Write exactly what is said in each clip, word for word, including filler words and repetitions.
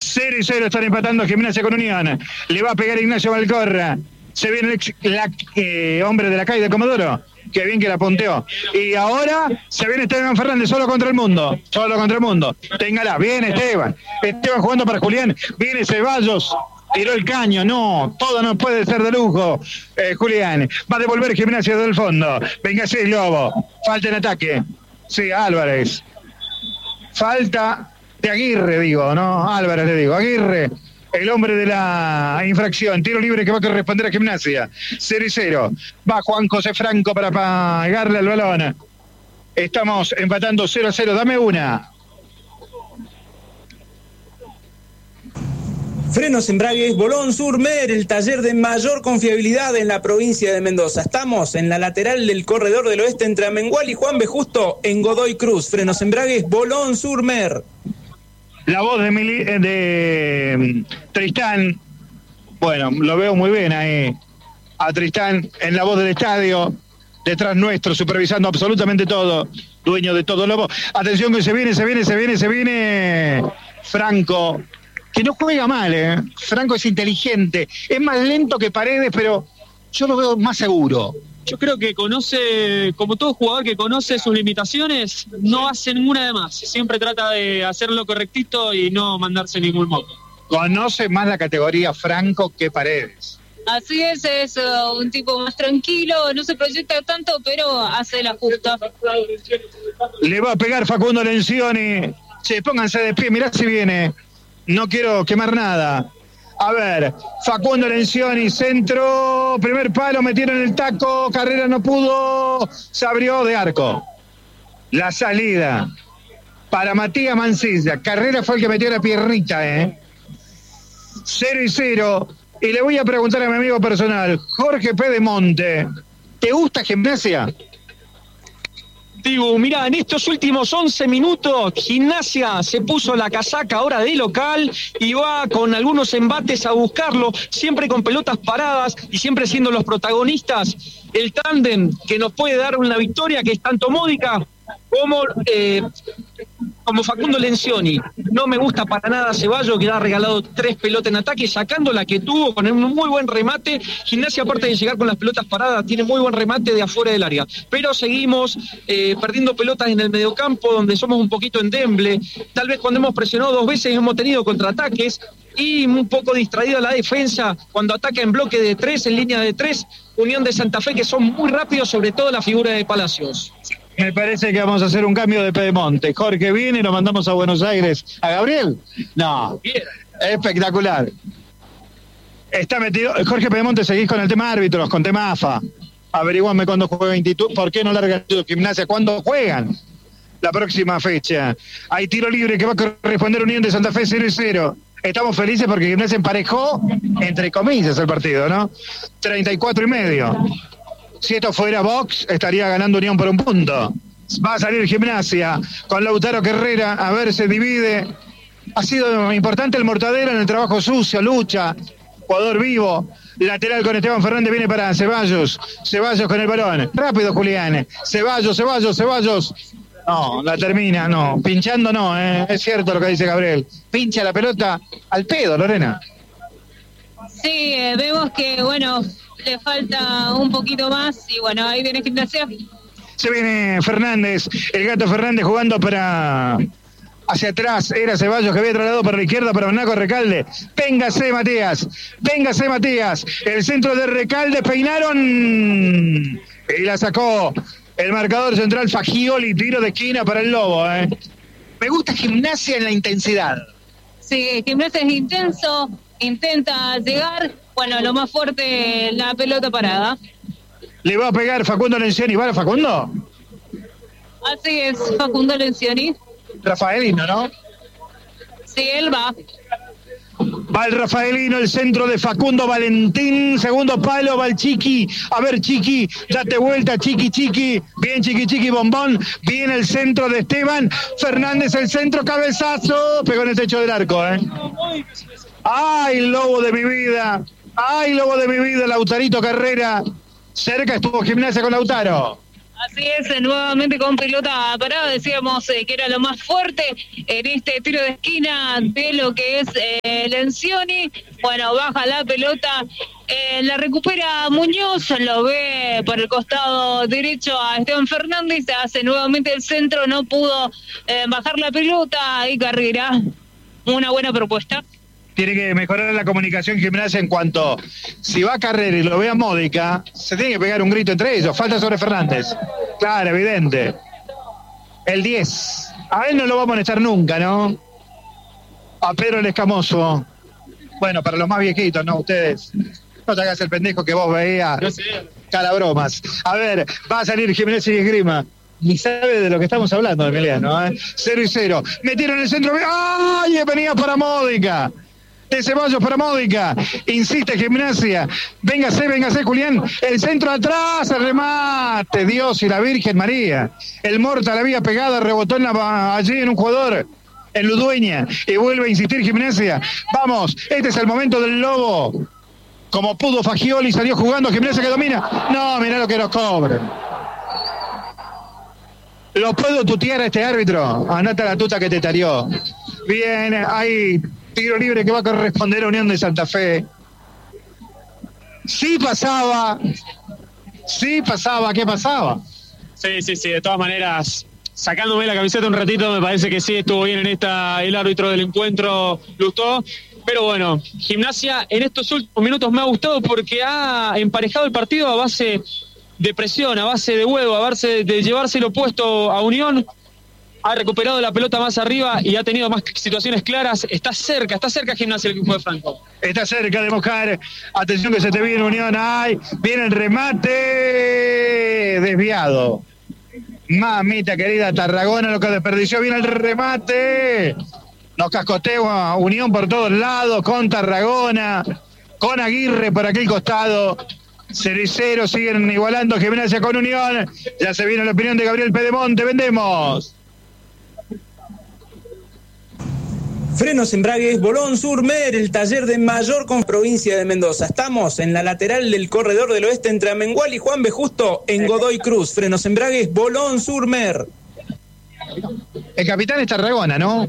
cero y cero están empatando Gimnasia con Unión. Le va a pegar Ignacio Valcorra. Se viene el ex, la, eh, hombre de la calle de Comodoro. Qué bien que la punteó. Y ahora se viene Esteban Fernández solo contra el mundo. Solo contra el mundo. Téngala. Viene Esteban. Esteban jugando para Julián. Viene Ceballos. Tiró el caño. No, todo no puede ser de lujo. Eh, Julián. Va a devolver Gimnasia desde el fondo. Venga, sí, Lobo. Falta en ataque. Sí, Álvarez. Falta de Aguirre, digo, ¿no? Álvarez le digo. Aguirre. El hombre de la infracción, tiro libre que va a corresponder a Gimnasia, cero y cero, va Juan José Franco para pegarle al balón, estamos empatando cero a cero, dame una. Frenos Embragues Bolón Surmer, el taller de mayor confiabilidad en la provincia de Mendoza. Estamos en la lateral del corredor del oeste entre Amengual y Juan B. Justo en Godoy Cruz. Frenos Embragues Bolón Surmer. La voz de, Mili, de Tristán, bueno, lo veo muy bien ahí, a Tristán en la voz del estadio, detrás nuestro, supervisando absolutamente todo, dueño de todo. Lobo. Atención que se viene, se viene, se viene, se viene Franco, que no juega mal, ¿eh? Franco es inteligente, es más lento que Paredes, pero yo lo veo más seguro. Yo creo que conoce, como todo jugador que conoce sus limitaciones, no hace ninguna de más. Siempre trata de hacer lo correctito y no mandarse ningún moco. Conoce más la categoría Franco que Paredes. Así es, es uh, un tipo más tranquilo, no se proyecta tanto, pero hace la justa. Le va a pegar Facundo Lencioni. Che, pónganse de pie, mirá si viene. No quiero quemar nada. A ver, Facundo Lencioni, centro, primer palo, metieron el taco, Carrera no pudo, se abrió de arco. La salida para Matías Mancilla. Carrera fue el que metió la piernita, ¿eh? Cero y cero. Y le voy a preguntar a mi amigo personal, Jorge Pedemonte, ¿te gusta Gimnasia? Digo, mirá, en estos últimos once minutos, Gimnasia se puso la casaca ahora de local y va con algunos embates a buscarlo, siempre con pelotas paradas y siempre siendo los protagonistas, el tándem que nos puede dar una victoria que es tanto Módica como, eh, como Facundo Lencioni. No me gusta para nada Ceballos, que ha regalado tres pelotas en ataque, sacando la que tuvo con un muy buen remate. Gimnasia, aparte de llegar con las pelotas paradas, tiene muy buen remate de afuera del área. Pero seguimos eh, perdiendo pelotas en el mediocampo, donde somos un poquito endeble. Tal vez cuando hemos presionado dos veces hemos tenido contraataques y un poco distraída la defensa cuando ataca en bloque de tres, en línea de tres, Unión de Santa Fe, que son muy rápidos, sobre todo la figura de Palacios. Me parece que vamos a hacer un cambio de Pedemonte. Jorge viene y lo mandamos a Buenos Aires. ¿A Gabriel? No. Bien. Espectacular. Está metido. Jorge Pedemonte, seguís con el tema árbitros, con tema A F A. Averiguame cuándo juega Instituto. ¿Por qué no larga Gimnasia? ¿Cuándo juegan? La próxima fecha. Hay tiro libre que va a corresponder Unión de Santa Fe cero y cero. Estamos felices porque Gimnasia emparejó, entre comillas, el partido, ¿no? treinta y cuatro y medio. Si esto fuera box, estaría ganando Unión por un punto. Va a salir Gimnasia con Lautaro Carrera, a ver, se divide. Ha sido importante el Mortadelo en el trabajo sucio, lucha, jugador vivo. Lateral con Esteban Fernández, viene para Ceballos. Ceballos con el balón. Rápido, Julián. Ceballos, Ceballos, Ceballos. No, la termina, no. Pinchando no, ¿eh? Es cierto lo que dice Gabriel. Pincha la pelota al pedo, Lorena. Sí, eh, vemos que, bueno, le falta un poquito más y bueno, ahí viene Gimnasia. Se viene Fernández, el Gato Fernández jugando para hacia atrás, era Ceballos que había trasladado para la izquierda para Naco Recalde. Véngase Matías, véngase Matías, el centro de Recalde, peinaron y la sacó el marcador central Fagioli, tiro de esquina para el Lobo. ¿eh? Me gusta Gimnasia en la intensidad. Sí, Gimnasia es intenso, intenta llegar. Bueno, lo más fuerte, la pelota parada. Le va a pegar Facundo Lencioni. ¿Va Facundo? Así es, Facundo Lencioni. Rafaelino, ¿no? Sí, él va. Va el Rafaelino, el centro de Facundo Valentín. Segundo palo, va el Chiqui. A ver, Chiqui, date vuelta, Chiqui, Chiqui. Bien, Chiqui, Chiqui, bombón. Bien el centro de Esteban Fernández, el centro, cabezazo. Pegó en el techo del arco, ¿eh? ¡Ay, Lobo de mi vida! ¡Ay, Lobo de mi vida! Lautarito Carrera. Cerca estuvo Gimnasia con Lautaro. Así es, nuevamente con pelota parada, decíamos eh, que era lo más fuerte en este tiro de esquina de lo que es eh, Lencioni. Bueno, baja la pelota, eh, la recupera Muñoz, lo ve por el costado derecho a Esteban Fernández, hace nuevamente el centro, no pudo eh, bajar la pelota y Carrera, una buena propuesta. Tiene que mejorar la comunicación Gimnasia en cuanto, si va a Carrera y lo ve a Módica, se tiene que pegar un grito entre ellos. Falta sobre Fernández. Claro, evidente. El diez. A él no lo va a molestar nunca, ¿no? A Pedro el Escamoso. Bueno, para los más viejitos, ¿no? Ustedes. No te hagas el pendejo que vos veías. No sé. Calabromas. A ver, va a salir Gimnasia y Esgrima. Ni sabe de lo que estamos hablando, Emiliano, ¿eh? Cero y cero. Metieron el centro. ¡Ay! Venía para Módica. De Ceballos para Módica, insiste Gimnasia, véngase, véngase Julián, el centro atrás, el remate, Dios y la Virgen María, el mortal había pegado, rebotó en la, allí en un jugador, en Ludueña, y vuelve a insistir Gimnasia, vamos, este es el momento del Lobo, como pudo Fagioli, salió jugando, Gimnasia que domina, no, mirá lo que nos cobran. ¿Lo puedo tutear a este árbitro? Andate a la tuta que te tarió. Bien, ahí... tiro libre que va a corresponder a Unión de Santa Fe. Sí pasaba, sí pasaba, ¿qué pasaba? Sí, sí, sí, de todas maneras, sacándome la camiseta un ratito, me parece que sí estuvo bien en esta, el árbitro del encuentro, Lustó. Pero bueno, Gimnasia en estos últimos minutos me ha gustado porque ha emparejado el partido a base de presión, a base de huevo, a base de llevarse lo puesto a Unión. Ha recuperado la pelota más arriba y ha tenido más situaciones claras. Está cerca, está cerca Gimnasia el equipo de Franco. Está cerca de Mojar. Atención que se te viene Unión. ¡Ay! Viene el remate. Desviado. Mamita querida, Tarragona lo que desperdició. Viene el remate. Nos cascotea Unión por todos lados. Con Tarragona. Con Aguirre por aquel costado. Cero y cero. Siguen igualando Gimnasia con Unión. Ya se viene la opinión de Gabriel Pedemonte. Vendemos. Frenos, embragues, Bolón Surmer, el taller de mayor con provincia de Mendoza. Estamos en la lateral del corredor del oeste entre Amengual y Juan B. Justo en Godoy Cruz. Frenos, embragues, Bolón Surmer. El capitán es Tarragona, ¿no?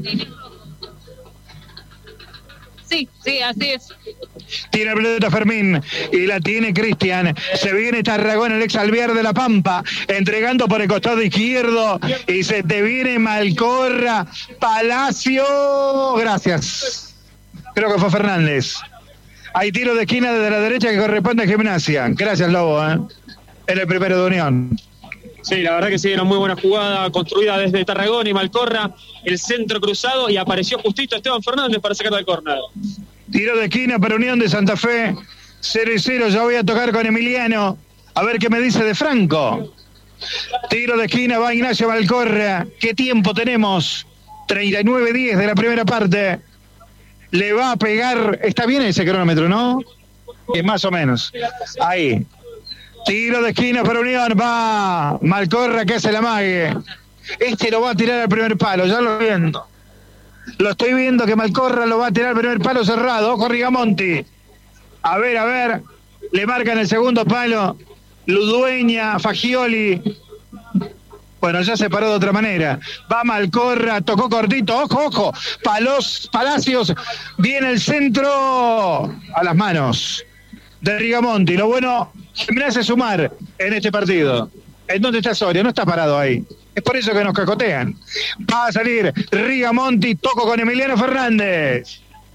Sí, sí, así es. Tiene pelota Fermín y la tiene Cristian. Se viene Tarragona, el ex Alvear de la Pampa, entregando por el costado izquierdo y se te viene Malcorra, Palacio. Gracias. Creo que fue Fernández. Hay tiro de esquina desde la derecha que corresponde a Gimnasia. Gracias, Lobo, ¿eh? Era el primero de Unión. Sí, la verdad que sí, era muy buena jugada construida desde Tarragona y Malcorra, el centro cruzado y apareció justito Esteban Fernández para sacar del córner. Tiro de esquina para Unión de Santa Fe, cero y cero, ya voy a tocar con Emiliano, a ver qué me dice de Franco. Tiro de esquina, va Ignacio Malcorra, ¿qué tiempo tenemos? treinta y nueve diez de la primera parte, le va a pegar, está bien ese cronómetro, ¿no? Es más o menos, ahí. Tiro de esquina para Unión, va Malcorra que hace la mague. Este lo va a tirar al primer palo, ya lo estoy viendo. Lo estoy viendo que Malcorra lo va a tirar al primer palo cerrado. Ojo Rigamonti. A ver, a ver. Le marcan el segundo palo. Ludueña, Fagioli. Bueno, ya se paró de otra manera. Va Malcorra, tocó cortito. Ojo, ojo. Palos, Palacios. Viene el centro. A las manos de Rigamonti. Lo bueno, me hace sumar en este partido. ¿En dónde está Soria? No está parado ahí. Es por eso que nos cacotean. Va a salir Rigamonti, toco con Emiliano Fernández.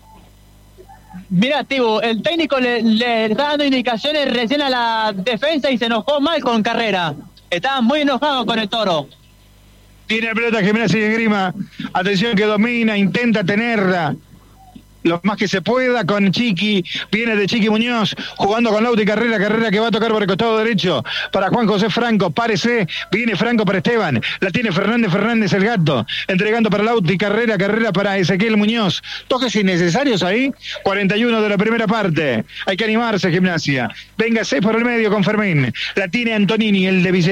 Mira, Tibu, el técnico le, le está dando indicaciones recién a la defensa y se enojó mal con Carrera. Estaba muy enojado con el Toro. Tiene pelota Gimnasia y Esgrima. Atención que domina, intenta tenerla lo más que se pueda con Chiqui. Viene de Chiqui Muñoz jugando con Lauti Carrera. Carrera que va a tocar por el costado derecho para Juan José Franco. Párese. Viene Franco para Esteban. La tiene Fernández. Fernández el gato. Entregando para Lauti Carrera. Carrera para Ezequiel Muñoz. Toques innecesarios ahí. cuarenta y uno de la primera parte. Hay que animarse, Gimnasia. Véngase por el medio con Fermín. La tiene Antonini, el de Vicente.